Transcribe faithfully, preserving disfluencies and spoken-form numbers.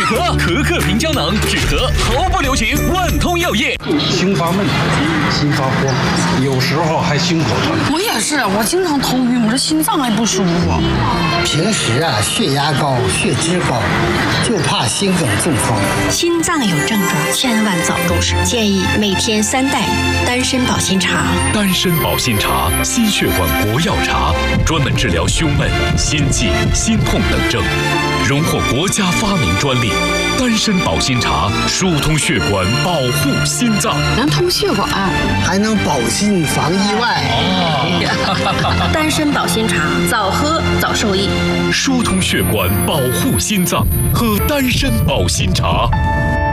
咳，可可平胶囊止咳毫不留情，万通药业。 心发闷，心发慌，有时候还心口疼。 我也是，我经常头晕，我这心脏还不舒服。 平时啊，血压高，血脂高，就怕心梗中风。 心脏有症状，千万早入市。建议每天三袋丹参保心茶。 丹参保心茶，心血管国药茶，专门治疗胸闷、心悸、心痛等症，荣获国家发明专利。丹参保心茶疏通血管，保护心脏， 能通血管， 还能保心防意外。 哦、丹参保心茶，早喝早受益。 疏通血管，保护心脏，喝丹参保心茶。